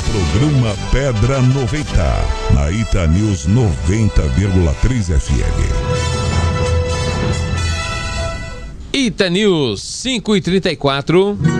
programa Pedra 90, na Ita News 90,3 FM. Ita News 5h34.